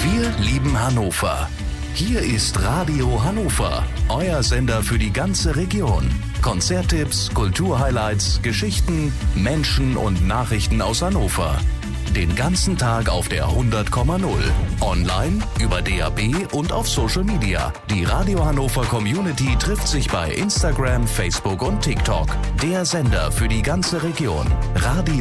Wir lieben Hannover. Hier ist Radio Hannover, euer Sender für die ganze Region. Konzerttipps, Kulturhighlights, Geschichten, Menschen und Nachrichten aus Hannover. Den ganzen Tag auf der 100,0. Online, über DAB und auf Social Media. Die Radio Hannover Community trifft sich bei Instagram, Facebook und TikTok. Der Sender für die ganze Region. Radio